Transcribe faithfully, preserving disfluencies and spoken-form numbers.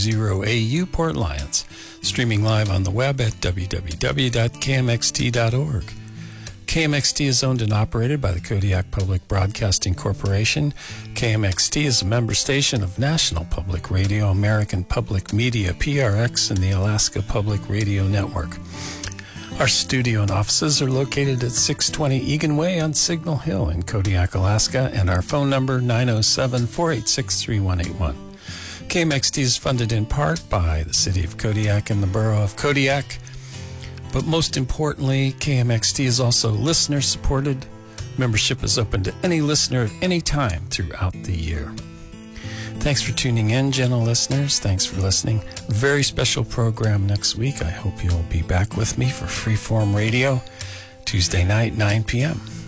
A U, Port Lions. Streaming live on the web at w w w dot k m x t dot org. K M X T is owned and operated by the Kodiak Public Broadcasting Corporation. K M X T is a member station of National Public Radio, American Public Media, P R X, and the Alaska Public Radio Network. Our studio and offices are located at six twenty Egan Way on Signal Hill in Kodiak, Alaska, and our phone number nine oh seven, four eight six, three one eight one. K M X T is funded in part by the City of Kodiak and the Borough of Kodiak. But most importantly, K M X T is also listener-supported. Membership is open to any listener at any time throughout the year. Thanks for tuning in, gentle listeners. Thanks for listening. Very special program next week. I hope you'll be back with me for Freeform Radio, Tuesday night, nine p.m.